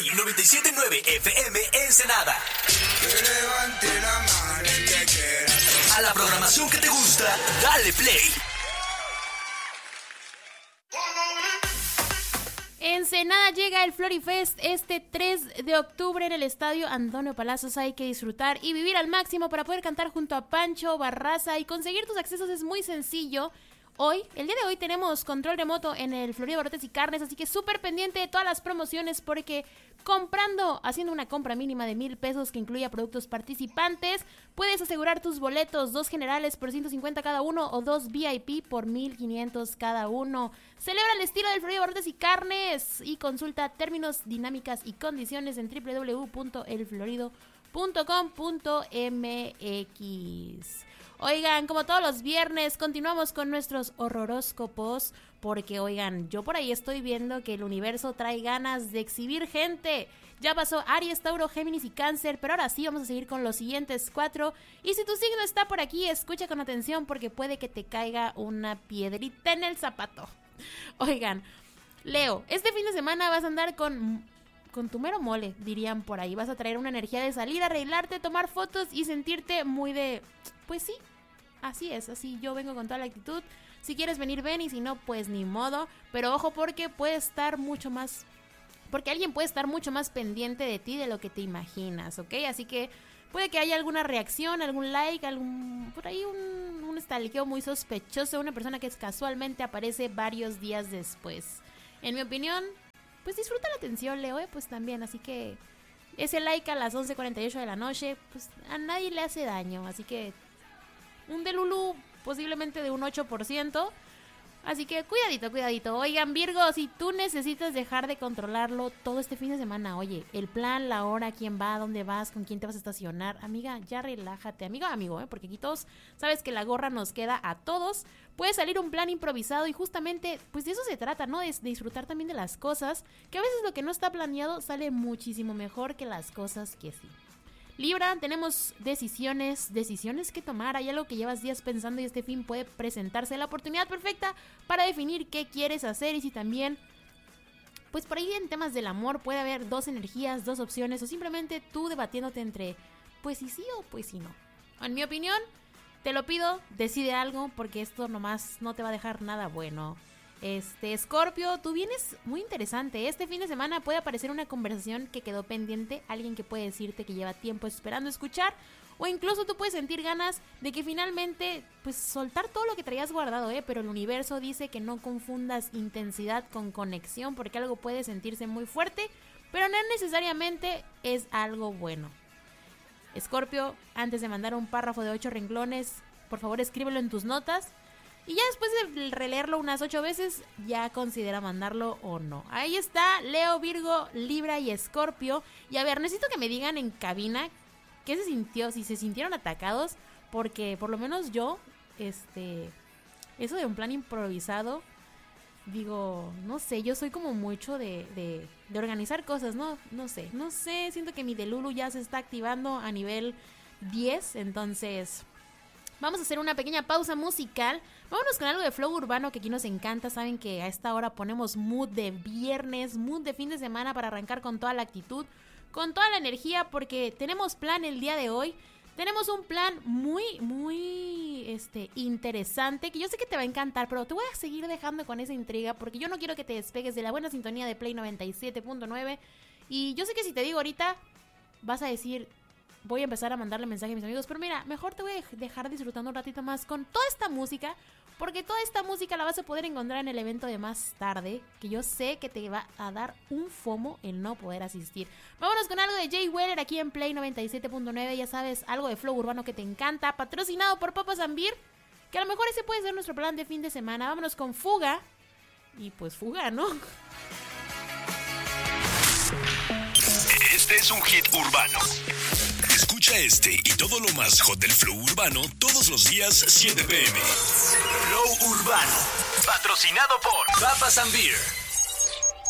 97.9 FM Ensenada. Que levante la mano el que quiera. A la programación que te gusta, dale play. Ensenada llega el Florifest este 3 de octubre en el estadio Antonio Palacios. Hay que disfrutar y vivir al máximo para poder cantar junto a Pancho Barraza, y conseguir tus accesos es muy sencillo. El día de hoy tenemos control remoto en el Florido Abarrotes y Carnes, así que súper pendiente de todas las promociones, porque haciendo una compra mínima de 1,000 pesos que incluya productos participantes, puedes asegurar tus boletos, 2 generales por 150 cada uno o 2 VIP por 1,500 cada uno. Celebra el estilo del Florido Abarrotes y Carnes y consulta términos, dinámicas y condiciones en www.elflorido.com.mx. Oigan, como todos los viernes, continuamos con nuestros horroróscopos, porque, oigan, yo por ahí estoy viendo que el universo trae ganas de exhibir gente. Ya pasó Aries, Tauro, Géminis y Cáncer, pero ahora sí vamos a seguir con los siguientes 4. Y si tu signo está por aquí, escucha con atención, porque puede que te caiga una piedrita en el zapato. Oigan, Leo, este fin de semana vas a andar con tu mero mole, dirían por ahí. Vas a traer una energía de salir, arreglarte, tomar fotos y sentirte muy de... Pues sí, así es, así yo vengo con toda la actitud. Si quieres venir, ven, y si no, pues ni modo. Pero ojo, porque alguien puede estar mucho más pendiente de ti de lo que te imaginas, ¿ok? Así que puede que haya alguna reacción, algún like, por ahí un stalkeo muy sospechoso, una persona que casualmente aparece varios días después. En mi opinión, pues disfruta la atención, Leo, pues también, así que ese like a las 11:48 de la noche, pues a nadie le hace daño, así que un delulu posiblemente de un 8%, así que cuidadito. Oigan, Virgo, si tú necesitas dejar de controlarlo todo este fin de semana, oye, el plan, la hora, quién va, dónde vas, con quién te vas a estacionar, amiga, ya relájate, amigo, porque aquí todos, sabes que la gorra nos queda a todos. Puede salir un plan improvisado y justamente, pues de eso se trata, ¿no? De disfrutar también de las cosas, que a veces lo que no está planeado sale muchísimo mejor que las cosas que sí. Libra, tenemos decisiones que tomar. Hay algo que llevas días pensando y este fin puede presentarse la oportunidad perfecta para definir qué quieres hacer. Y si también, pues por ahí en temas del amor puede haber 2 energías, 2 opciones, o simplemente tú debatiéndote entre pues sí o pues sí no. En mi opinión, te lo pido, decide algo, porque esto nomás no te va a dejar nada bueno. Escorpio, tú vienes muy interesante. Este fin de semana puede aparecer una conversación que quedó pendiente, alguien que puede decirte que lleva tiempo esperando escuchar, o incluso tú puedes sentir ganas de que finalmente, pues soltar todo lo que traías guardado, pero el universo dice que no confundas intensidad con conexión, porque algo puede sentirse muy fuerte, pero no necesariamente es algo bueno. Escorpio, antes de mandar un párrafo de 8 renglones, por favor escríbelo en tus notas. Y ya después de releerlo unas 8 veces, ya considera mandarlo o no. Ahí está, Leo, Virgo, Libra y Escorpio. Y a ver, necesito que me digan en cabina qué se sintió, si se sintieron atacados. Porque por lo menos yo, eso de un plan improvisado, digo, no sé, yo soy como mucho de organizar cosas, no sé, siento que mi delulu ya se está activando a nivel 10, entonces... Vamos a hacer una pequeña pausa musical. Vámonos con algo de flow urbano que aquí nos encanta. Saben que a esta hora ponemos mood de viernes, mood de fin de semana para arrancar con toda la actitud, con toda la energía, porque tenemos plan el día de hoy. Tenemos un plan muy interesante, que yo sé que te va a encantar, pero te voy a seguir dejando con esa intriga, porque yo no quiero que te despegues de la buena sintonía de Play 97.9. Y yo sé que si te digo ahorita, vas a decir... Voy a empezar a mandarle mensaje a mis amigos, pero mira, mejor te voy a dejar disfrutando un ratito más con toda esta música, porque toda esta música la vas a poder encontrar en el evento de más tarde, que yo sé que te va a dar un FOMO el no poder asistir. Vámonos con algo de Jay Weller aquí en Play 97.9, ya sabes, algo de flow urbano que te encanta, patrocinado por Papas and Beer, que a lo mejor ese puede ser nuestro plan de fin de semana. Vámonos con Fuga, y pues Fuga, ¿no? Este es un hit urbano. Escucha este y todo lo más hot del flow urbano todos los días 7 p.m. Flow urbano, patrocinado por Papas and Beer.